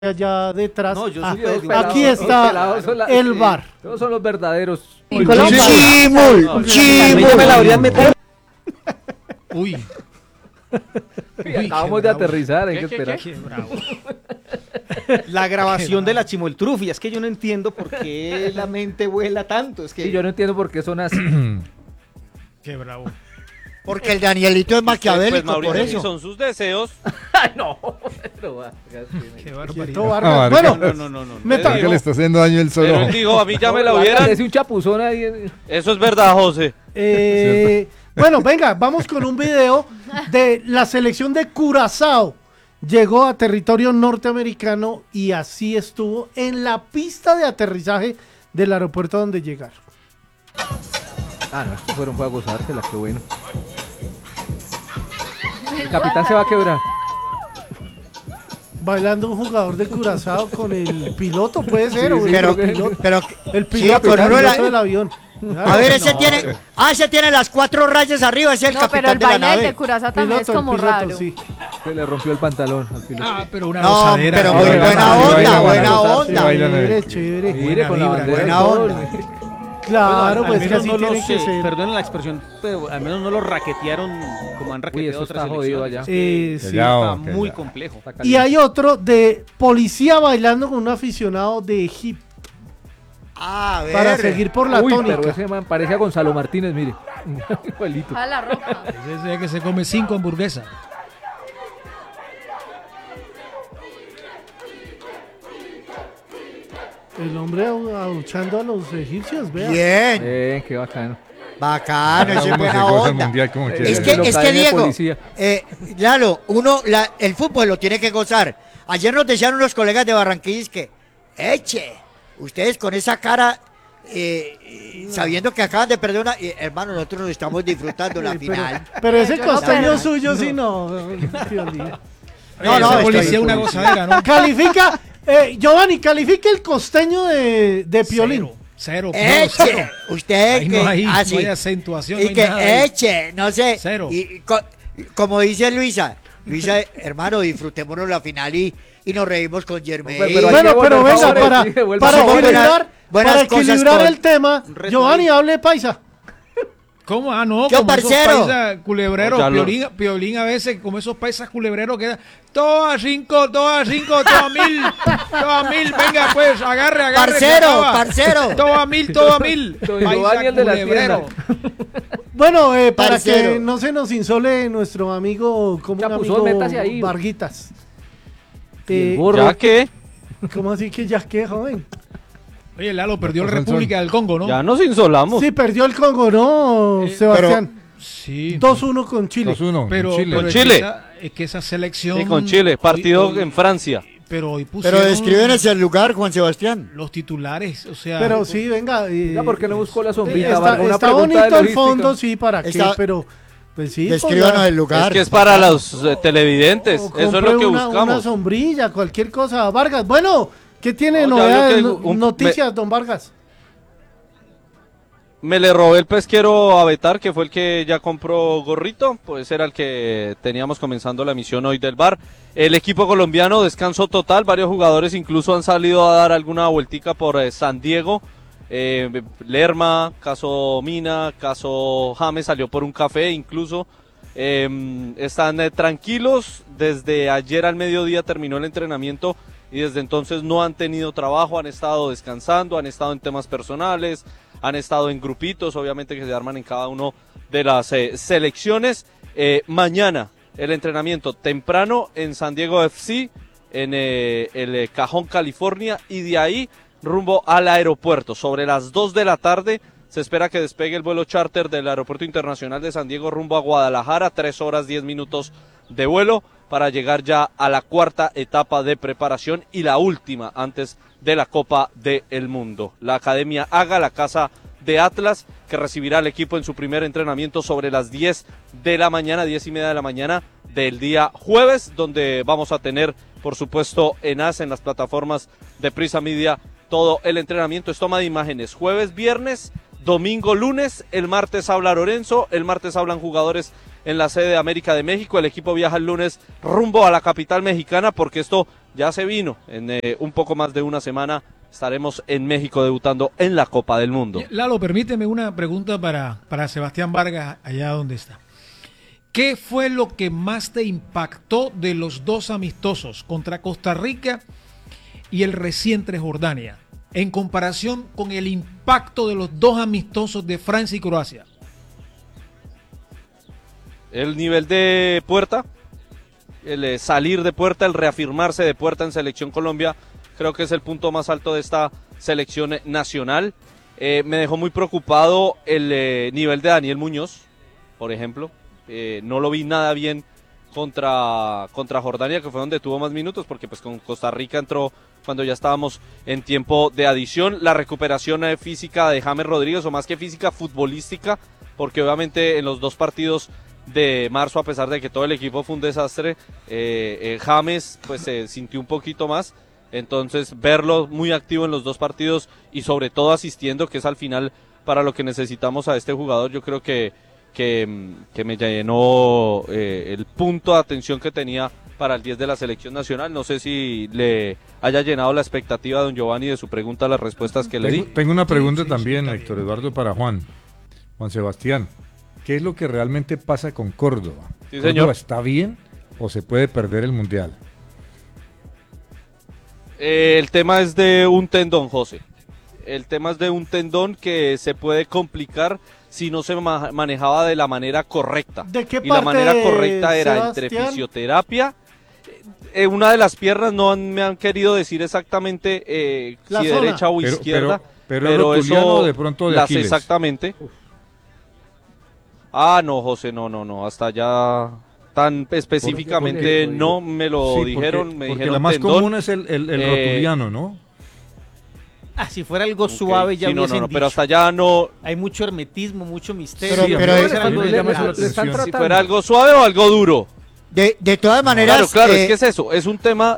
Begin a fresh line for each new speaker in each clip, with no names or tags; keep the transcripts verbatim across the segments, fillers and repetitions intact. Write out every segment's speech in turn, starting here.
allá detrás.
No, yo
ah,
soy de
aquí está la, el bar.
Todos son los verdaderos.
Chimul, chimul.
me la habrían metido.
Uy.
Uy, acabamos de aterrizar, hay que
¿Qué,
esperar.
qué, qué? Bravo.
La grabación de la Chimoltrufi, es que yo no entiendo por qué la mente vuela tanto. Es que
Sí, yo no entiendo por qué son así.
Qué bravo.
Porque el Danielito es maquiavélico,
Pues, Mauricio,
por
si
eso.
son sus deseos.
Ay, no. Pero va,
Qué barbaridad.
Quieto, Vargas.
Ah,
bueno,
No, no, no, no.
me
no.
ta-
¿Por qué le está haciendo daño él
Pero
solo?
él dijo, a mí ya me la
Es
hubieran.
un chapuzón ahí.
Eso es verdad, José.
eh, bueno, venga, vamos con un video de la selección de Curazao. Llegó a territorio norteamericano y así estuvo en la pista de aterrizaje del aeropuerto donde llegaron.
Ah, no, estos fueron para gozársela, qué bueno. El capitán se va a quebrar.
Bailando un jugador de Curazao con el piloto, puede ser, o el
Pero,
piloto,
pero,
el
sí,
piloto,
con
el
uno de la-
piloto del avión.
a ver, ese
No,
tiene, ah, ese tiene las cuatro rayas arriba, ese es el
No, pero
capitán
el
de la
baile
nave.
de Curazao también
piloto,
es como
el piloto,
raro.
sí.
Se le rompió el pantalón al piloto.
Ah, pero una
No,
gozadera.
pero
muy
muy
buena
buena
onda,
onda,
buena
buena
onda.
onda.
bailan
Chévere,
ahí.
chévere.
Mire, con la
vibra,
bandera y
buena
todo.
onda.
Claro,
Bueno,
pues
al
que
menos
así
no
tiene
los,
que
eh,
ser.
perdonen la expresión, pero al menos no los raquetearon como han
Uy,
raqueteado
eso
otras
está jodido
selecciones.
allá.
Eh,
Que
sí.
ya,
Está
ok,
muy
ya.
complejo.
Está
Y
caliente.
hay otro de policía bailando con un aficionado de Egipto
A ver.
para seguir por la
Uy,
tónica.
pero ese man parece a Gonzalo Martínez, mire. Igualito.
A la ropa.
Ese es que se come cinco hamburguesas.
El hombre au- abuchando a los egipcios, vea.
Bien,
Eh, qué bacano.
bacano, eso es
Uno se
buena
goza el
onda.
mundial como quiere.
Es que,
Lo
es
caen
que
de
Diego,
policía.
eh, Lalo, uno, la, el fútbol lo tiene que gozar. Ayer nos decían unos colegas de Barranquilla que, eche, ustedes con esa cara, eh, eh, sabiendo que acaban de perder una, eh, hermano, nosotros nos estamos disfrutando la
Sí, pero,
final.
pero ese
Yo no
costeño
perdo.
suyo sí no. Piolín.
No, no,
Ese
estoy-
policía es una gozadera, ¿no?
Califica, eh, Giovanni, califica el costeño de, de Piolín.
Cero. Cero. no,
Eche,
cero.
usted
Ahí
que,
no hay,
ah, sí.
no hay acentuación, no
y
hay
que
nada ahí.
eche, no sé.
Cero.
Y co- como dice Luisa, Luisa, hermano, disfrutémonos la final y, y nos reímos con Germain.
Pero hay
Bueno,
que
pero
volver
venga,
favores,
para,
sí, que vuelva
para
favores.
equilibrar,
Buenas
para
cosas
equilibrar
con-
el tema,
Un reto
Giovanni,
ahí.
hable paisa.
¿Cómo? Ah, no,
¿Qué
como esos
parcero?
paisas culebreros,
Ya lo-
Piolín, Piolín a veces, como esos paisas culebreros que todo a cinco, todo a cinco, todo a mil, todo a mil, venga pues, agarre, agarre. se
Parcero,
acaba.
parcero.
Todo a mil, todo a mil.
Soy
Paisa
Giovanni, el de la
culebrero.
Bueno, eh, para
Parcero.
que no se nos insole nuestro amigo, como un
Chapuzón,
amigo
métase ahí.
Varguitas.
Y el
Eh,
gorro.
¿Ya qué?
¿Cómo así que ya qué, joven?
Oye, Lalo perdió la
Pasó el
República del Congo, ¿no?
Ya nos insolamos.
Sí, perdió el Congo, ¿no,
Eh,
Sebastián?
Sí.
dos uno con Chile.
dos uno,
Pero,
Chile.
pero es
Chile.
que esa- es que esa selección.
Sí, con Chile. Partido
hoy- hoy-
en Francia.
Pero hoy pusieron
Pero describen ese lugar, Juan Sebastián.
los titulares, o sea.
Pero sí, venga. eh,
Oiga, ¿por qué no buscó la
eh,
sombrita?
Está,
Vargas? Una
está
pregunta de
bonito el
logística.
fondo, sí, ¿para qué?
Está-
Pero, pues sí.
Descríbanos
ponga-
el lugar.
Es que es para los eh, televidentes.
o
Eso es
compre
lo que
una,
buscamos.
Una sombrilla, cualquier cosa. Vargas, bueno, ¿qué tiene
No, ya
novedades,
vio que
no-
un-
noticias, don Vargas?
Me le robé el pesquero a Betar, que fue el que ya compró gorrito, pues era el que teníamos comenzando la emisión hoy del bar. El equipo colombiano, descanso total, varios jugadores incluso han salido a dar alguna vueltica por eh, San Diego. Eh, Lerma, caso Mina, caso James salió por un café incluso. Eh, están eh, tranquilos, desde ayer al mediodía terminó el entrenamiento y desde entonces no han tenido trabajo, han estado descansando, han estado en temas personales, han estado en grupitos, obviamente que se arman en cada uno de las eh, selecciones. Eh, mañana el entrenamiento temprano en San Diego F C, en eh, el eh, Cajón, California, y de ahí rumbo al aeropuerto. Sobre las dos de la tarde se espera que despegue el vuelo charter del Aeropuerto Internacional de San Diego rumbo a Guadalajara, tres horas diez minutos de vuelo para llegar ya a la cuarta etapa de preparación y la última antes de la Copa del Mundo. La Academia Haga, la casa de Atlas, que recibirá al equipo en su primer entrenamiento sobre las diez de la mañana, diez y media de la mañana del día jueves, donde vamos a tener, por supuesto, en A S, en las plataformas de Prisa Media, todo el entrenamiento. Es toma de imágenes jueves, viernes, domingo, lunes. El martes habla Lorenzo, el martes hablan jugadores en la sede de América de México. El equipo viaja el lunes rumbo a la capital mexicana porque esto ya se vino. En eh, un poco más de una semana estaremos en México debutando en la Copa del Mundo.
Lalo, permíteme una pregunta para, para Sebastián Vargas, allá donde está. ¿Qué fue lo que más te impactó de los dos amistosos contra Costa Rica y el reciente Jordania, en comparación con el impacto de los dos amistosos de Francia y Croacia?
El nivel de Puerta, el eh, salir de Puerta, el reafirmarse de Puerta en Selección Colombia, creo que es el punto más alto de esta selección nacional. Eh, me dejó muy preocupado el eh, nivel de Daniel Muñoz, por ejemplo. Eh, no lo vi nada bien contra, contra Jordania, que fue donde tuvo más minutos, porque pues con Costa Rica entró cuando ya estábamos en tiempo de adición. La recuperación eh, física de James Rodríguez, o más que física, futbolística, porque obviamente en los dos partidos de marzo, a pesar de que todo el equipo fue un desastre, eh, eh, James pues se sintió un poquito más. Entonces verlo muy activo en los dos partidos y sobre todo asistiendo, que es al final para lo que necesitamos a este jugador, yo creo que que, que me llenó eh, el punto de atención que tenía para el diez de la selección nacional. No sé si le haya llenado la expectativa a don Giovanni de su pregunta, las respuestas que le
Tengo,
di.
tengo una pregunta
Sí, sí,
también,
sí,
Héctor Eduardo, para Juan. Juan Sebastián, ¿qué es lo que realmente pasa con Córdoba?
Sí,
¿Córdoba
señor.
está bien o se puede perder el Mundial?
Eh, el tema es de un tendón, José. El tema es de un tendón que se puede complicar si no se ma manejaba de la manera correcta.
¿De qué
y la
parte,
manera correcta era entre
Sebastián?
fisioterapia. Eh, una de las piernas no han, me han querido decir exactamente eh,
La
si
zona.
derecha o
Pero-
izquierda.
pero- pero rotuliano o de pronto de
las
Aquiles.
exactamente. Ah, no, José, no, no, no, hasta ya tan específicamente
porque-
no me lo
Sí, porque-
dijeron, me
porque
dijeron
la más
tendón.
común es el, el, el
Eh,
rotuliano, ¿no?
Ah, si fuera algo
Ok,
suave ya
sí, no,
hubiesen
no, no,
dicho.
pero hasta allá no.
Hay mucho hermetismo, mucho misterio.
Pero-
Sí, a mí
pero
me
es-
parece algo
le-
de-
le-
llama
le-
la
le están
atención.
tratando.
Si fuera algo suave o algo duro.
De, de todas maneras,
Claro, claro,
eh,
es que es eso, es un tema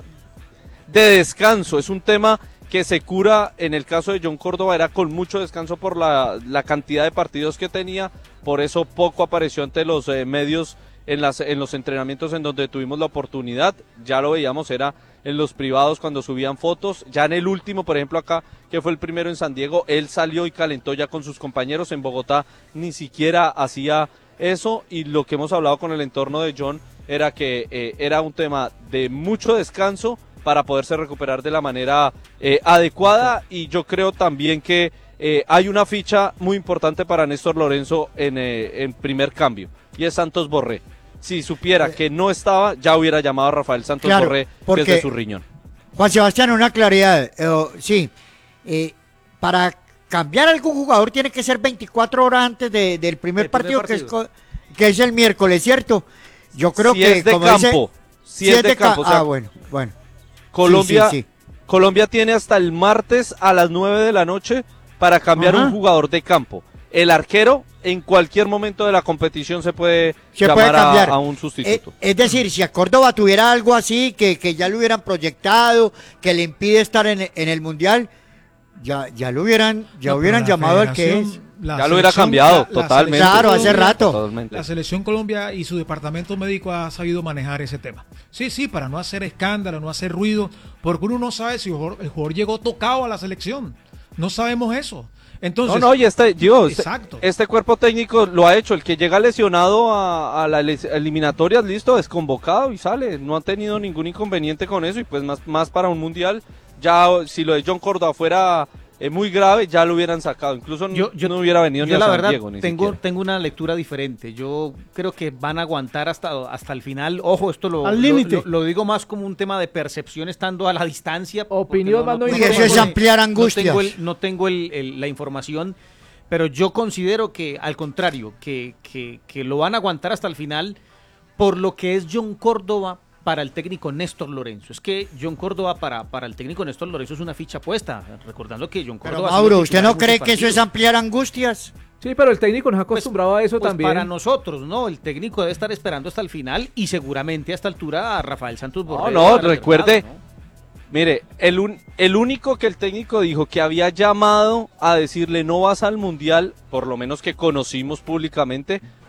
de descanso, es un tema que se cura. En el caso de John Córdoba era con mucho descanso por la, la cantidad de partidos que tenía, por eso poco apareció ante los eh, medios en, las, en los entrenamientos en donde tuvimos la oportunidad. Ya lo veíamos, era en los privados cuando subían fotos. Ya en el último, por ejemplo acá, que fue el primero en San Diego, él salió y calentó ya con sus compañeros. En Bogotá ni siquiera hacía eso, y lo que hemos hablado con el entorno de John era que eh, era un tema de mucho descanso para poderse recuperar de la manera eh, adecuada. Y yo creo también que eh, hay una ficha muy importante para Néstor Lorenzo en, eh, en primer cambio, y es Santos Borré. Si supiera que no estaba, ya hubiera llamado a Rafael Santos
Claro,
Borré, que
porque-
es de su riñón.
Juan Sebastián, una claridad. eh, sí, eh, para cambiar algún jugador tiene que ser veinticuatro horas antes de- del primer
Del primer
partido, Que, es,
partido.
co- que es el miércoles, ¿cierto? Yo creo
si
que
es de
como dice-
campo, si
si
es de
ca-
campo, o sea,
ah, bueno, bueno.
Colombia,
Sí, sí, sí.
Colombia tiene hasta el martes a las nueve de la noche para cambiar
Ajá.
un jugador de campo. El arquero en cualquier momento de la competición se puede
Se
llamar
puede
a-
cambiar.
A, un
Eh,
sustituto.
es decir, si a Córdoba tuviera algo así, que, que ya lo hubieran proyectado, que le impide estar en, en el Mundial, ya, ya lo hubieran, ya
No,
hubieran
pero la
llamado al que es.
federación, la
Ya lo hubiera
selección-
cambiado,
la- la
totalmente.
selección
Claro, hace
Colombia-
rato.
Totalmente.
La Selección Colombia y su departamento médico ha sabido manejar ese tema. Sí, sí, para no hacer escándalo, no hacer ruido, porque uno no sabe si el jugador, el jugador llegó tocado a la selección. No sabemos eso. Entonces,
No, no, y este, Dios,
Exacto.
este cuerpo técnico lo ha hecho. El que llega lesionado a, a las eliminatorias, listo, es convocado y sale. No han tenido ningún inconveniente con eso, y pues más, más para un mundial. Ya si lo de John Córdoba fuera eh, muy grave, ya lo hubieran sacado. Incluso
Yo, yo-
no hubiera venido ni
yo
a
la
San
verdad
Diego, ni
tengo,
siquiera.
tengo una lectura diferente. Yo creo que van a aguantar hasta, hasta el final. Ojo, esto lo,
Al
lo-
límite.
lo, lo digo más como un tema de percepción estando a la distancia.
Opinión,
porque
mando
Y eso es
Porque-
ampliar
no
angustias.
tengo, el- no tengo el- el- la información, pero yo considero que al contrario, que, que, que lo van a aguantar hasta el final por lo que es John Córdoba para el técnico Néstor Lorenzo. Es que John Córdoba para, para el técnico Néstor Lorenzo es una ficha puesta, recordando que John
Pero
Córdoba... ha sido
Mauro, ¿usted
titular
no
en muchos
cree que eso es
partidos.
ampliar angustias?
Sí, pero el técnico nos ha acostumbrado a eso
Pues
también.
para nosotros, ¿no? El técnico debe estar esperando hasta el final y seguramente a esta altura a Rafael Santos
No,
Borré.
no,
debe estar
recuerde,
reservado, ¿no?
Mire, el, un- el único que el técnico dijo que había llamado a decirle no vas al mundial, por lo menos que conocimos públicamente,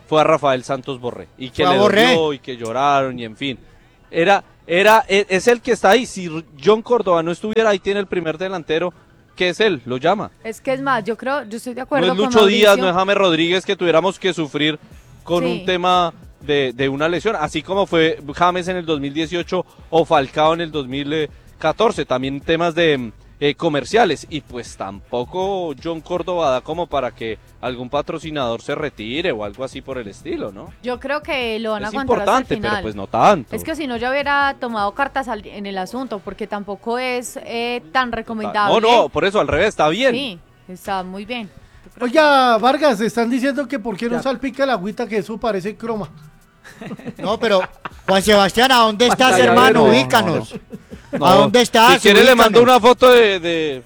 fue a Rafael Santos Borré. Y que
Fue a
le
Borré.
dolió y que lloraron y en fin. Era, era, es, es el que está ahí. Si John Córdoba no estuviera ahí, tiene el primer delantero, que es él, lo llama.
Es que es más, yo creo, yo estoy de acuerdo
No es
con
Lucho
Mauricio.
Díaz, no es James Rodríguez que tuviéramos que sufrir con
Sí.
un tema de, de una lesión, así como fue James en el dos mil dieciocho o Falcao en el dos mil catorce, también temas de eh, comerciales, y pues tampoco John Córdoba da como para que algún patrocinador se retire o algo así por el estilo, ¿no?
Yo creo que lo van a
Es
aguantar hasta el
importante,
final.
pero pues no tanto.
Es que si no, ya hubiera tomado cartas al- en el asunto, porque tampoco es eh, tan recomendable.
No, no, por eso al revés, está bien.
Sí, está muy bien. Yo creo
Oiga, Vargas, están diciendo que por qué no salpica la agüita, que eso parece croma.
No, pero Juan Sebastián, ¿a dónde estás,
Pantalla
hermano?
verde, no,
Ubícanos.
No,
¿A dónde estás?
Si quiere le
Ubícanos.
mando una foto de... de-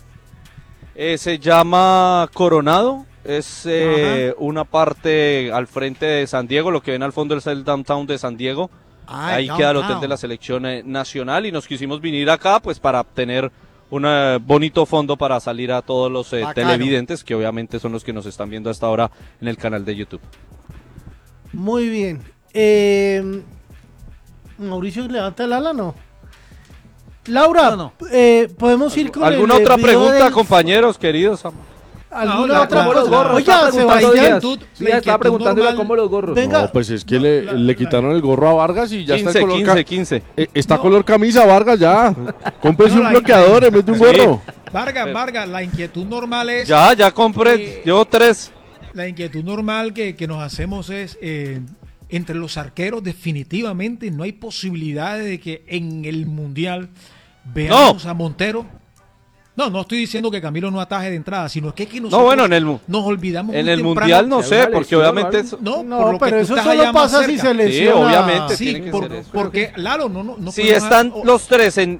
eh, se llama Coronado, es eh, una parte al frente de San Diego, lo que ven al fondo es el downtown de San Diego.
Ah,
Ahí
downtown.
queda el hotel de la selección eh, nacional y nos quisimos venir acá pues para tener un eh, bonito fondo para salir a todos los eh,
Bacano.
televidentes, que obviamente son los que nos están viendo hasta ahora en el canal de YouTube.
Muy bien. Eh, Mauricio, levanta el ala, ¿no? Laura,
No, no.
eh, podemos ir con
¿Alguna
el,
otra
video
pregunta,
del-
compañeros queridos?
¿Alguna
No,
otra
la-
cosa?
los gorros,
Oiga,
estaba preguntando
Sebastián,
Díaz.
inquietud-
Sí,
la
estaba
inquietud
preguntándole
normal.
cómo los gorros.
Venga.
No, pues es que le,
la-
le
la-
quitaron el gorro a Vargas y ya está
quince,
el color
quince,
ca-
quince.
eh, está color camisa Vargas ya. Cómprese
No,
un
la-
bloqueador en vez de un
Sí.
gorro.
Vargas, Vargas, la inquietud normal es...
Ya, ya compré,
Eh,
llevo tres.
La inquietud normal que, que nos hacemos es, eh, entre los arqueros definitivamente no hay posibilidades de que en el Mundial veamos a Montero. No, no estoy diciendo que Camilo no ataje de entrada, sino que es que nosotros
No, bueno, en el, mu-
nos olvidamos
en
muy
el
temprano.
Mundial no
que
sé,
una
porque
lesión o
obviamente...
algo.
eso-
No, por
No,
lo
pero
que
eso
tú estás
solo
allá más
pasa si
cerca.
se lesiona.
obviamente.
Sí,
tiene que
por-
ser eso.
porque, Lalo, no, no, no
Si
podemos
están
dejar-
los tres en...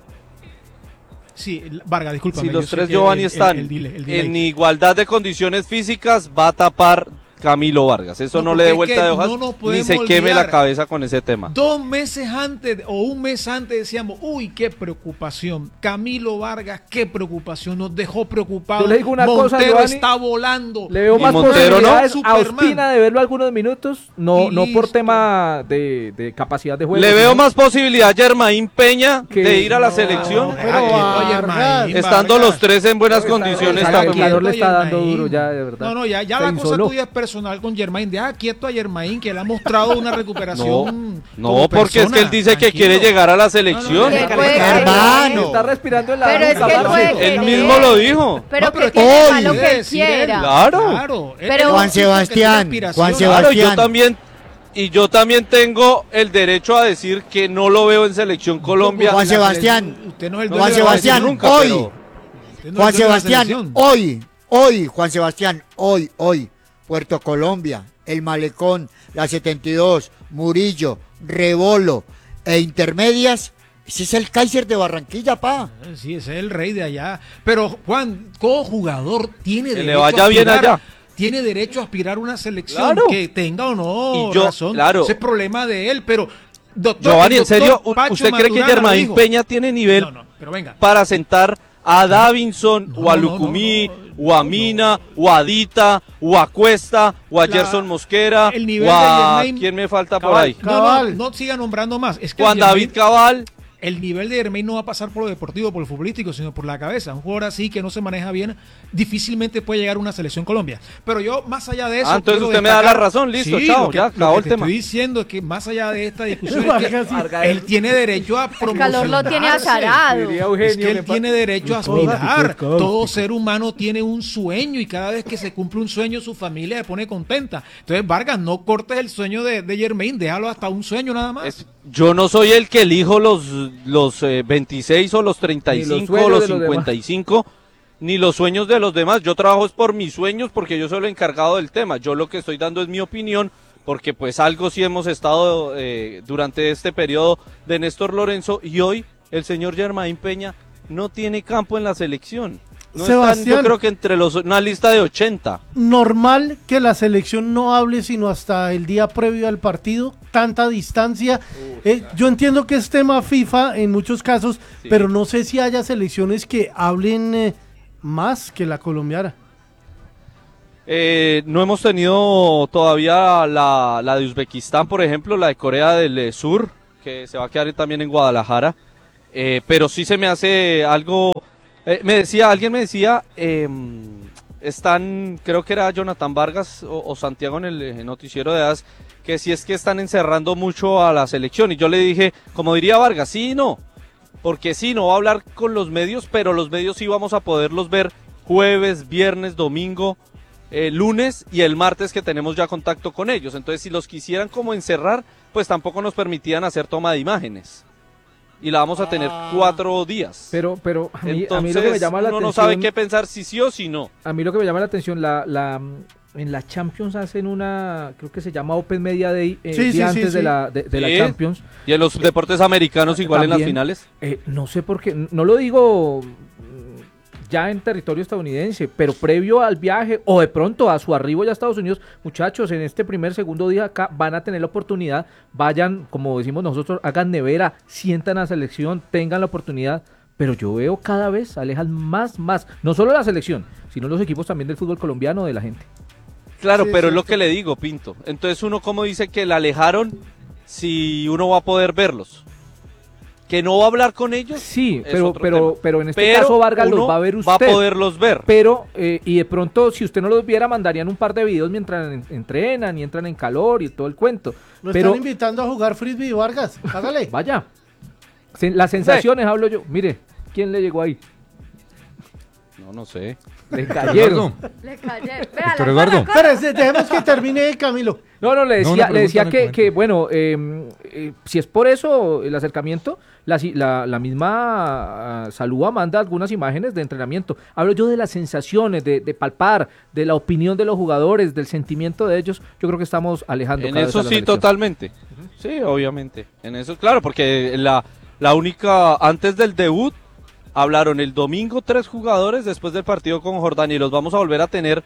Sí, Vargas, discúlpame.
Si
yo
los
sé
tres
que
Giovanni
el- el-
están
el delay- el delay.
en igualdad de condiciones físicas, va a tapar Camilo Vargas. Eso
No,
no, le dé
porque es
vuelta
que
de hojas,
no nos
ni
podemos
se queme
olvidar.
la cabeza con ese tema.
Dos meses antes o un mes antes decíamos, uy, qué preocupación. Camilo Vargas, qué preocupación. Nos dejó preocupados.
Yo le digo una
Montero
cosa, Giovanni.
está volando.
Le veo
Y
más
Montero, ¿no?
posibilidades a
Superman.
Ospina de verlo algunos minutos, no,
Y
no por
listo.
tema de, de capacidad de juego.
Le veo
sino-
más posibilidad a Germain Peña
Que-
de ir a la
No,
selección,
pero
aquí estoy,
Vargas.
Germain
estando
Vargas.
los tres en buenas
Está-
condiciones
está-
también.
el jugador le
Quieto
está
a
dando
Germain.
duro ya, de verdad.
No, no, ya, ya
Se
la cosa
insoló.
tuya es personal con Germain. Deja quieto a Germain, que le ha mostrado una recuperación.
No,
como
porque es que él
persona.
dice que
Tranquilo.
quiere llegar a la selección.
que él puede
Hermano.
Está respirando en la
Pero es
nuca,
que él
parce.
puede
Él
querer.
mismo lo dijo.
Pero
No,
que
pero
tiene
hoy
malo que él
decir él.
quiera.
Claro.
Claro. él-
Pero-
él
Juan
dice que tiene
Sebastián,
aspiraciones.
Juan
Claro,
Sebastián.
yo también, y yo también tengo el derecho a decir que no lo veo en selección Colombia.
Juan
La
Sebastián,
selección- usted no es el
No,
dueño
Juan
de la
Sebastián,
selección
nunca,
hoy,
pero-
Usted no es
Juan
el dueño de la
Sebastián,
selección.
hoy, hoy, Juan Sebastián, hoy, hoy, Puerto Colombia, El Malecón, la setenta y dos, Murillo, Rebolo e Intermedias, ese es el Kaiser de Barranquilla, pa.
Sí, ese es el rey de allá. Pero Juan, todo jugador tiene
Que le
derecho
vaya
a
bien
aspirar,
allá.
tiene derecho a aspirar a una selección,
Claro.
que tenga o no
Y yo,
razón.
claro.
Ese es problema de él, pero doctor,
Giovanni,
el
¿en serio?
doctor
¿U-
Pacho
¿Usted cree que
Maturana
Germain
dijo.
Peña tiene nivel
No, no, pero venga.
para sentar a Davinson,
No,
o a
no,
Lucumí,
no, no,
o a Mina, o a Dita, o a Cuesta, o a
La-
Gerson Mosquera,
el nivel
o a...
de Germain-
¿Quién me falta por
Cabal.
ahí?
No, no,
Cabal.
no siga nombrando más. Es que
Juan
Germain-
David Cabal.
el nivel de Germain no va a pasar por lo deportivo, por lo futbolístico, sino por la cabeza. Un jugador así que no se maneja bien, difícilmente puede llegar a una selección Colombia. Pero yo, más allá de eso...
Ah, entonces
quiero
usted me da
destacar-
la razón, listo,
Sí,
chao,
lo que-
ya
lo
acabó
que
el
te
tema.
estoy diciendo es que más allá de esta discusión, es
Vargas, sí.
que él tiene derecho a
El
promocionarse.
calor lo tiene azarado.
Diría
Es
Eugenio
que él
que pa-
tiene derecho a
Disculpe,
aspirar.
disculpe.
Todo ser humano tiene un sueño y cada vez que se cumple un sueño su familia se pone contenta. Entonces, Vargas, no cortes el sueño de, de Germain, déjalo hasta un sueño nada más.
Es- yo no soy el que elijo los, los eh, veintiséis o los treinta y
Ni los
cinco o
sueños
los
de los
cincuenta y cinco, ni los sueños de los demás. Yo trabajo es por mis sueños porque yo soy el encargado del tema. Yo lo que estoy dando es mi opinión porque pues algo sí hemos estado eh, durante este periodo de Néstor Lorenzo y hoy el señor Germain Peña no tiene campo en la selección. No están,
Sebastián.
yo creo que entre los una lista de ochenta.
Normal que la selección no hable sino hasta el día previo al partido, tanta distancia. Eh, yo entiendo que es tema FIFA en muchos casos,
Sí.
pero no sé si haya selecciones que hablen eh, más que la colombiana.
Eh, no hemos tenido todavía la, la de Uzbekistán, por ejemplo, la de Corea del eh, Sur, que se va a quedar también en Guadalajara. Eh, pero sí se me hace algo... Eh, me decía, alguien me decía, eh, están, creo que era Jonathan Vargas o, o Santiago en el eh, noticiero de A S, que si es que están encerrando mucho a la selección. Y yo le dije, como diría Vargas, sí y no. Porque sí, no va a hablar con los medios, pero los medios sí vamos a poderlos ver jueves, viernes, domingo, eh, lunes y el martes que tenemos ya contacto con ellos. Entonces, si los quisieran como encerrar, pues tampoco nos permitían hacer toma de imágenes. Y la vamos a tener cuatro días.
Pero, pero a mí,
Entonces,
a mí lo que me llama la
uno
atención...
no sabe qué pensar, si sí o si no.
A mí lo que me llama la atención, la, la, en la Champions hacen una, creo que se llama Open Media Day, eh,
Sí, sí,
día
sí,
antes
sí.
de la, de, de la
Sí.
Champions.
Y en los deportes americanos igual en las
También,
finales.
eh, no sé por qué, no lo digo mm, ya en territorio estadounidense, pero previo al viaje o de pronto a su arribo ya a Estados Unidos, muchachos, en este primer, segundo día acá van a tener la oportunidad, vayan, como decimos nosotros, hagan nevera, sientan a la selección, tengan la oportunidad, pero yo veo cada vez alejan más, más, no solo la selección, sino los equipos también del fútbol colombiano, de la gente.
Claro,
Sí,
pero
es
es lo
cierto.
que le digo, Pinto. Entonces uno como dice que la alejaron si uno va a poder verlos. Que no va a hablar con ellos.
Sí,
es
pero,
otro
pero,
tema.
pero en este
Pero
caso Vargas los
uno
va a ver usted.
Va a poderlos ver.
Pero, eh, y de pronto, si usted no los viera, mandarían un par de videos mientras en- entrenan y entran en calor y todo el cuento.
Lo
Pero,
están invitando a jugar frisbee, Vargas. Hágale.
vaya, se- las sensaciones hablo yo. Mire, ¿quién le llegó ahí?
No, no sé.
Le cayeron.
Eduardo,
Le cayé. Vea,
Héctor
la
Eduardo.
corre, corre.
Espérese, dejemos que termine Camilo.
No, no, le
No,
decía,
una
le decía
pregunta en el
que, que, bueno, eh, eh, si es por eso el acercamiento, la, si- la, la misma ah, Salúa manda algunas imágenes de entrenamiento. Hablo yo de las sensaciones, de, de palpar, de la opinión de los jugadores, del sentimiento de ellos. Yo creo que estamos alejando.
En
cada vez
eso
a la
sí,
selección.
totalmente. Sí, obviamente. En eso, claro, porque la, la única, antes del debut, hablaron el domingo tres jugadores después del partido con Jordania y los vamos a volver a tener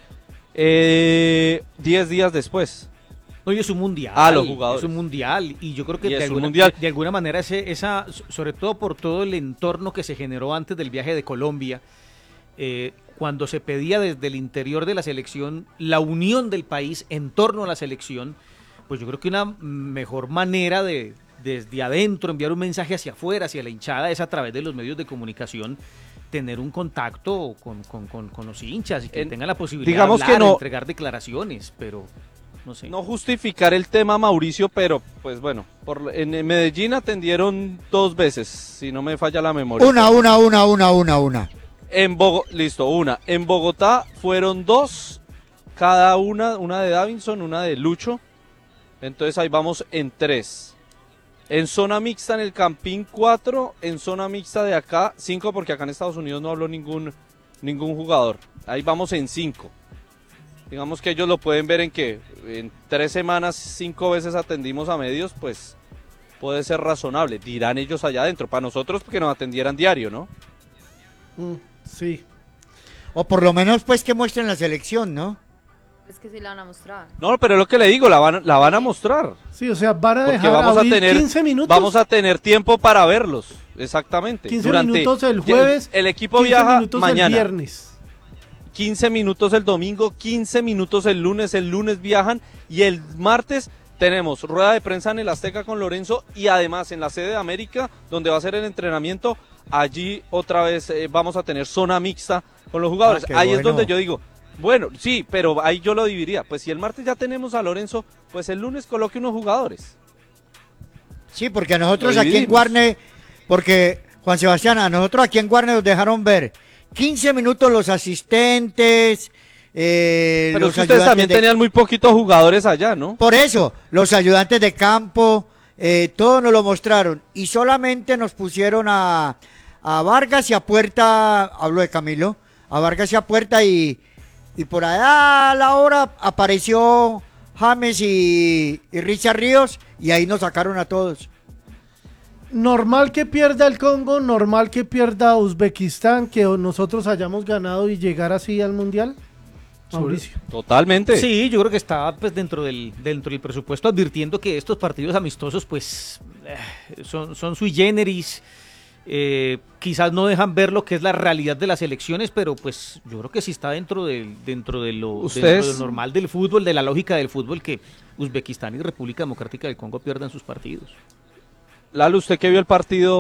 eh, diez días después.
No, y es un mundial.
Ah, los jugadores.
Es un mundial. Y yo creo que
Y
de
es un
alguna,
mundial.
de, de alguna manera, ese, esa, sobre todo por todo el entorno que se generó antes del viaje de Colombia, eh, cuando se pedía desde el interior de la selección la unión del país en torno a la selección, pues yo creo que una mejor manera de desde adentro enviar un mensaje hacia afuera, hacia la hinchada, es a través de los medios de comunicación tener un contacto con, con, con, con los hinchas y que
En-
tengan la posibilidad
digamos
de
que
hablar,
no-
entregar declaraciones, pero no sé.
No justificar el tema, Mauricio, pero pues bueno, por, en Medellín atendieron dos veces, si no me falla la memoria.
Una, una, una, una, una, una.
En Bogo- listo, una. En Bogotá fueron dos, cada una, una de Davinson, una de Lucho. Entonces ahí vamos en tres. En zona mixta en el Campín cuatro, en zona mixta de acá cinco, porque acá en Estados Unidos no habló ningún, ningún jugador. Ahí vamos en cinco. Digamos que ellos lo pueden ver en que en tres semanas cinco veces atendimos a medios, pues puede ser razonable. Dirán ellos allá adentro. Para nosotros que nos atendieran diario, ¿no?
Mm, sí.
O por lo menos pues que muestren la selección, ¿no?
Es que sí la van a mostrar.
No, pero es lo que le digo, la van, la van a mostrar.
Sí, o sea, van a
Porque
dejar
vamos a
abrir
tener
quince minutos.
vamos a tener tiempo para verlos, exactamente.
quince
Durante
minutos el
el-
jueves.
El, equipo
quince
viaja
minutos
mañana.
el viernes.
quince minutos el domingo, quince minutos el lunes, el lunes viajan y el martes tenemos rueda de prensa en el Azteca con Lorenzo y además en la sede de América, donde va a ser el entrenamiento, allí otra vez eh, vamos a tener zona mixta con los jugadores.
Ah, qué
ahí es
bueno.
donde yo digo, bueno, sí, pero ahí yo lo dividiría. Pues si el martes ya tenemos a Lorenzo, pues el lunes coloque unos jugadores.
Sí, porque a nosotros
Lo
aquí en
dividimos.
Guarne, porque Juan Sebastián, a nosotros aquí en Guarne nos dejaron ver quince minutos los asistentes, eh,
Pero
los
es que ustedes
ayudantes
también
de-
tenían muy poquitos jugadores allá, ¿no?
Por eso, los ayudantes de campo, eh, todo nos lo mostraron y solamente nos pusieron a, a Vargas y a Puerta, hablo de Camilo, a Vargas y a Puerta y, y por allá a la hora apareció James y, y Richard Ríos y ahí nos sacaron a todos.
Normal que pierda el Congo, normal que pierda Uzbekistán, que nosotros hayamos ganado y llegar así al Mundial. Mauricio.
Totalmente.
Sí, yo creo que está pues dentro del dentro del presupuesto, advirtiendo que estos partidos amistosos pues eh, son, son sui generis, Eh, quizás no dejan ver lo que es la realidad de las elecciones, pero pues yo creo que sí está dentro de, dentro de, lo, dentro de lo normal del fútbol, de la lógica del fútbol, que Uzbekistán y República Democrática del Congo pierdan sus partidos.
Lalo, usted que vio el partido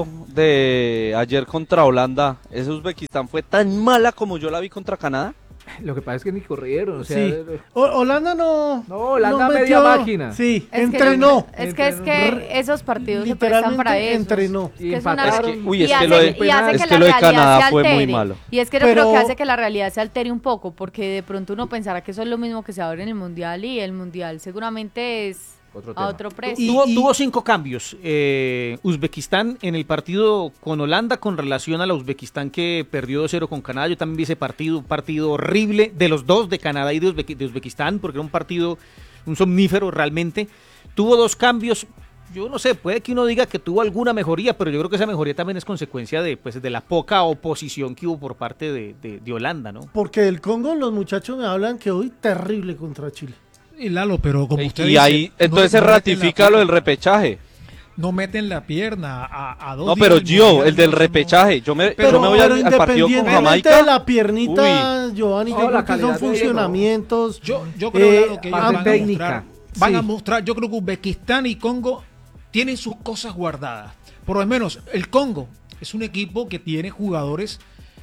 de ayer contra Holanda, ¿ese Uzbekistán fue tan mala como yo la vi contra Canadá?
Lo que pasa es que ni corrieron, o sea,
Sí. O- Holanda no.
No, Holanda
no
media
metió-
máquina.
Sí,
Es que-
entrenó.
Es que, es que esos partidos se prestan
Literalmente
para eso.
entrenó.
Y
Es una-
empataron.
Es que- uy, es
y
que
hace,
lo de-
y hace
es
que,
que
la
lo de
realidad
Canadá
se
fue muy
altere.
malo.
Y es que yo
Pero-
creo que hace que la realidad se altere un poco, porque de pronto uno pensará que eso es lo mismo que se abre en el Mundial, y el Mundial seguramente es
Otro
a
tema.
otro precio.
Y-
tuvo, tuvo cinco cambios. Eh, Uzbekistán en el partido con Holanda con relación a la Uzbekistán que perdió dos cero con Canadá. Yo también vi ese partido, un partido horrible de los dos, de Canadá y de, Uzbek- de Uzbekistán, porque era un partido, un somnífero realmente. Tuvo dos cambios. Yo no sé, puede que uno diga que tuvo alguna mejoría, pero yo creo que esa mejoría también es consecuencia de, pues, de la poca oposición que hubo por parte de, de- de Holanda, ¿no?
Porque del Congo los muchachos me hablan que hoy terrible contra Chile.
Y Lalo, pero como usted
Y
dice,
ahí,
no-
entonces se
no meten la
ratifica lo
pierna-
del repechaje.
No meten la pierna a, a dos
No,
días
pero
del
Gio,
Mundial,
el del
no, no.
repechaje. Yo me,
Pero,
yo me voy
pero
al, al partido con
independientemente
Jamaica.
de la piernita, Giovanni, yo
No, la
creo que
calidad
son
de-
funcionamientos.
Yo, yo creo
eh,
Lalo, que ellos
parte
van
técnica.
a mostrar, van
Sí.
a mostrar, yo creo que Uzbekistán y Congo tienen sus cosas guardadas. Por lo menos el Congo es un equipo que tiene jugadores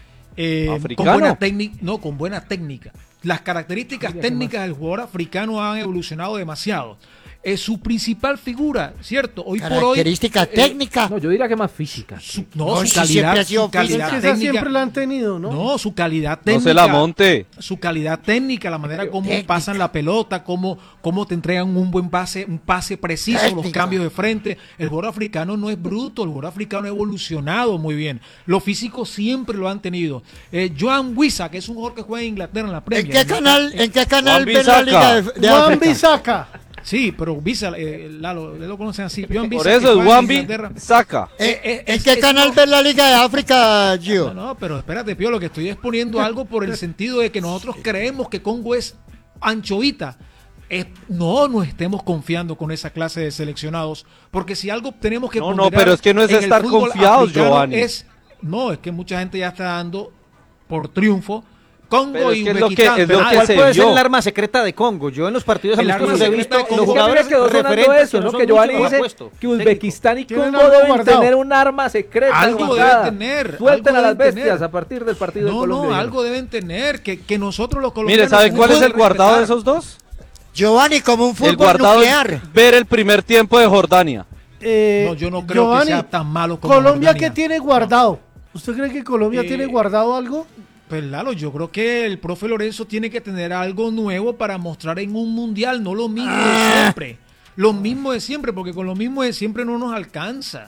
eh, con
¿Africano?
buena técnica, no, con buena técnica. Las características
Mira, ¿qué
técnicas del jugador africano han evolucionado demasiado. Es su principal figura, ¿cierto? Hoy por hoy.
Característica
eh,
técnica.
No, yo diría que más física.
su- no,
No,
su
si
calidad,
siempre ha sido
su calidad
Es que esa
técnica.
siempre la han tenido, ¿no?
No, su calidad
No
técnica.
se la monte.
Su calidad técnica, la manera como
Técnica.
pasan la pelota, cómo, cómo te entregan un buen pase, un pase preciso, los
Técnica.
cambios de frente. El jugador africano no es bruto, el jugador africano ha evolucionado muy bien. Los físicos siempre lo han tenido. Eh, Joan Wissa, que es un jugador que juega en Inglaterra en la
¿En
Premier.
qué
¿no?
canal, en qué canal
Juan
ve la
Bisaca.
Liga de, de
Juan
África?
Bisaca.
Sí, pero Wissa, eh, Lalo, ustedes lo conocen así. Joan
Por
Wissa, que
eso es
juega en
Wambi
Inglaterra.
saca.
¿En,
Eh, eh,
en
es-
qué
es-
canal
no.
ve la Liga de África, Gio?
No, no, pero espérate, Pío, lo que estoy exponiendo algo por el sentido de que nosotros creemos que Congo es anchovita. Es- no nos estemos confiando con esa clase de seleccionados, porque si algo tenemos que
No, no,
ponderar
pero es que no es
en el
estar
fútbol
confiados,
africano
Giovanni.
es- no, es que mucha gente ya está dando por triunfo Congo
Pero es
y
que es lo que-
Uzbekistán.
es lo
pero
que
¿Cuál
se
puede ser
vio.
el arma secreta de Congo? Yo en los partidos
El arma
amistosos he
secreta
visto
de Congo-
los
Es que a mí me
jugadores
quedó sonando
referentes
eso,
que
¿no?
son
Que Giovanni
muchos,
dice
puesto,
que Uzbekistán y
Tienen
Congo
algo
deben
guardado.
tener un arma secreta.
Algo
guardada.
deben tener,
Suelten
algo
a las
deben
bestias
tener.
a partir del partido de
No,
Colombia.
no,
dijeron.
algo deben tener, que, que nosotros los colombianos...
Mire, ¿saben cuál es
tenemos
el guardado de
respetar.
esos dos?
Giovanni, como un
El
fútbol
guardado
nuclear.
es ver el primer tiempo de Jordania.
Eh,
No, yo no creo
Giovanni,
que sea tan malo como
Colombia,
Jordania.
¿qué tiene guardado? ¿Usted cree que Colombia
Eh,
tiene guardado algo?
Pues Lalo, yo creo que el profe Lorenzo tiene que tener algo nuevo para mostrar en un mundial, no lo mismo de siempre. Lo mismo de siempre, porque con lo mismo de siempre no nos alcanza.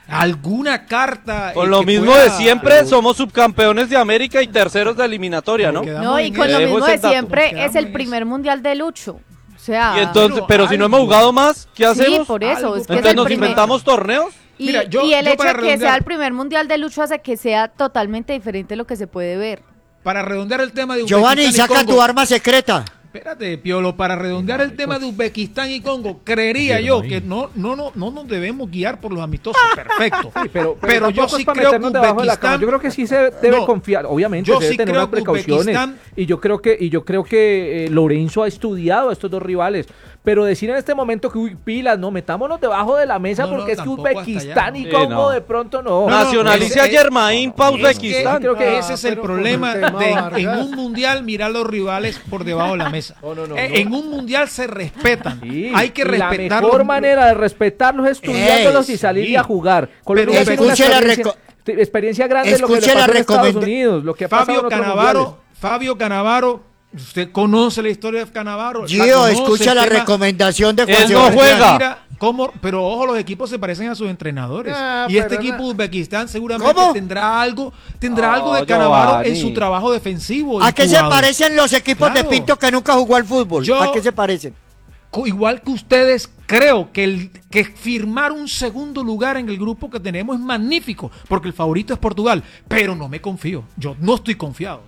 Alguna carta.
Con
eh,
lo
que
mismo
pueda-
de siempre, somos subcampeones de América y terceros de eliminatoria, ¿no?
Quedamos
No, y
en
con
eso.
lo
Dejo
mismo
ese
de
dato.
siempre
Quedamos
es el
en
primer mundial de Lucho. O sea,
Y entonces,
Pero
pero si no hemos
algo.
jugado más, ¿qué
sí,
hacemos?
por eso.
Algo.
Es que es
Entonces
el
nos
primer-
inventamos torneos.
Y,
Mira, yo-
y el
yo
hecho
para
de que sea
redondear-
el primer mundial de Lucho hace que sea totalmente diferente de lo que se puede ver.
Para redondear el tema de
Giovanni,
Uzbekistán y
saca
Congo.
tu arma secreta.
Espérate, Piolo, para redondear el tema de Uzbekistán y Congo, creería yo que no, no, no, no nos debemos guiar por los amistosos. Perfecto.
Sí, pero,
Pero yo
tampoco
sí
es para
creo que
meternos debajo de la cama.
Uzbekistán-
Yo creo que sí se debe
No,
confiar, obviamente
yo
se debe
sí
tener
creo
unas
que
precauciones.
Uzbekistán-
Y yo creo que y yo creo que eh, Lorenzo ha estudiado a estos dos rivales, pero decir en este momento que uy, pilas, no metámonos debajo de la mesa
No, no,
porque es que
tampoco hasta
Uzbekistán
allá,
y
¿no?
Congo
Sí, no.
de pronto no.
No, no,
Nacionalice
ese-
a Germain pa'
Es que
Uzbekistán.
creo que
Ah,
ese es el
pero por
problema
el tema
de en
Vargas.
un mundial mirar los rivales por debajo de la mesa.
No, no, no,
Eh,
no.
En un mundial se respetan.
Sí,
Hay que
y la
respetar
mejor
los-
manera de respetarlos es estudiándolos
Ey,
y salir
sí.
y a jugar. Colombia
Pero
tiene una
escuche la
experiencia,
reco-
te- experiencia grande de lo que le
escuche la
pasó en Estados
recomenda-
Unidos, lo que ha pasado en
Fabio
otros
Canavaro,
mundiales.
Fabio Canavaro, usted conoce la historia de Canavaro. la
Gio,
conoce,
escucha
el
la
tema-
recomendación de Juan
Él no
Sebastián.
juega.
Mira cómo- pero ojo, los equipos se parecen a sus entrenadores.
Ah,
y este
pero
equipo
no.
de Uzbekistán seguramente
¿Cómo?
tendrá algo, tendrá
No,
algo de Canavaro en
Giovanni.
su trabajo defensivo.
¿A qué se
incubado.
parecen los equipos
Claro.
de Pinto que nunca jugó al fútbol?
Yo-
¿A qué se parecen?
Co- Igual que ustedes, creo que, el, que firmar un segundo lugar en el grupo que tenemos es magnífico, porque el favorito es Portugal, pero no me confío, yo no estoy confiado.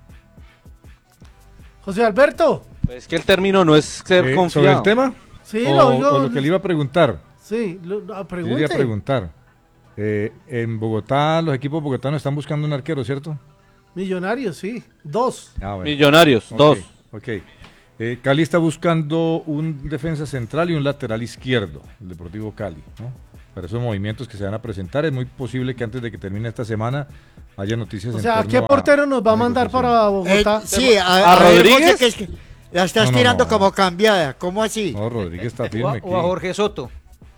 José Alberto.
Es que el término no es ser
Eh, ¿Sobre
confiado.
el tema?
Sí,
o,
lo digo.
o lo que le iba a preguntar.
Sí, lo, ah,
Yo
pregunte.
quería preguntar. Eh, en Bogotá, los equipos bogotanos están buscando un arquero, ¿cierto?
Millonarios, sí. Dos.
Ah, bueno.
Millonarios,
Ok,
dos.
Ok. Eh, Cali está buscando un defensa central y un lateral izquierdo, el Deportivo Cali, ¿no? Para esos movimientos que se van a presentar, es muy posible que antes de que termine esta semana haya noticias.
O
en
sea,
torno
¿qué portero nos va a mandar
negociación.
para Bogotá?
Eh, sí, a,
¿A
a ver,
Rodríguez?
José, que es que la estás
No, no,
tirando
no.
como cambiada. ¿Cómo así?
No, Rodríguez está
O a,
firme aquí.
o a Jorge Soto.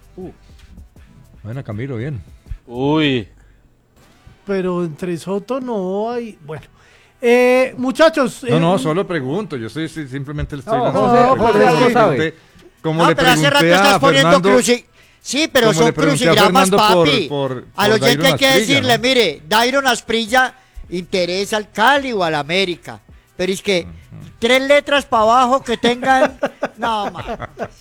Bueno, Camilo, bien.
Uy.
Pero entre Soto no hay. Bueno. Eh, muchachos.
No,
eh,
no, solo pregunto. Yo estoy, sí, simplemente le estoy
No,
dando.
José,
como
José,
le
José
pregunté-
sabe.
Como
No,
le
pero hace rato
pregunté
estás
a
poniendo
Fernando.
cruci... Sí, pero
como le
son
pregunté a
crucigramas,
Fernando por-
papi.
por-
Al
por
oyente
Dairon
hay que
Asprilla,
decirle,
¿no?
mire, Dairon Asprilla interesa al Cali o al América. Pero es que tres letras para abajo que tengan... No, man.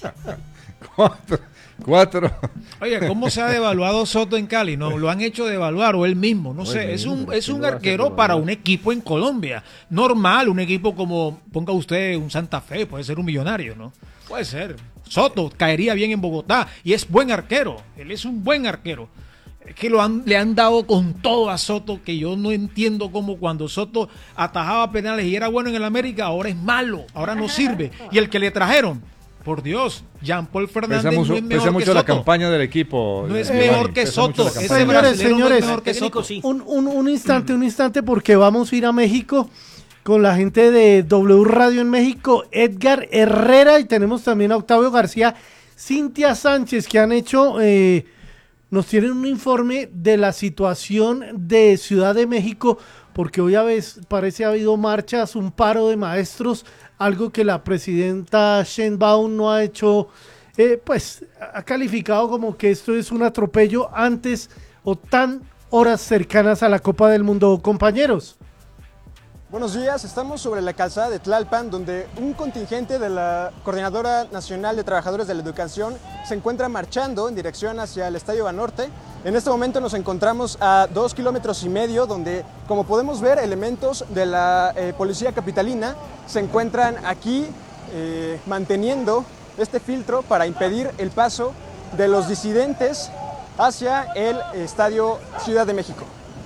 Cuatro. Cuatro.
Oye, ¿cómo se ha devaluado Soto en Cali? No, lo han hecho devaluar o él mismo, no sé. Es un, es un arquero para un equipo en Colombia. Normal, un equipo como, ponga usted un Santa Fe, puede ser un Millonario, ¿no? Puede ser. Soto caería bien en Bogotá y es buen arquero. Él es un buen arquero. Es que lo han, le han dado con todo a Soto, que yo no entiendo cómo cuando Soto atajaba penales y era bueno en el América, ahora es malo, ahora no sirve. Y el que le trajeron, por Dios, Jean-Paul Fernández
Pesa mucho,
no es
pesa
mejor que
mucho la
Soto.
campaña del equipo.
No es
eh,
mejor
Giovanni,
que
pesa mucho la
Soto.
campaña.
Ese
Señores,
brasileño no es
señores,
mejor que
técnico
Soto.
sí.
Un, un, un instante, un instante, porque vamos a ir a México con la gente de W Radio en México, Edgar Herrera, y tenemos también a Octavio García, Cintia Sánchez, que han hecho, eh, nos tienen un informe de la situación de Ciudad de México, porque hoy a veces parece ha habido marchas, un paro de maestros, algo que la presidenta Sheinbaum no ha hecho, eh, pues ha calificado como que esto es un atropello antes o tan horas cercanas a la Copa del Mundo, compañeros.
Buenos días, estamos sobre la calzada de Tlalpan, donde un contingente de la Coordinadora Nacional de Trabajadores de la Educación se encuentra marchando en dirección hacia el Estadio Banorte. En este momento nos encontramos a dos kilómetros y medio, donde, como podemos ver, elementos de la eh, Policía Capitalina se encuentran aquí eh, manteniendo este filtro para impedir el paso de los disidentes hacia el Estadio Ciudad de México.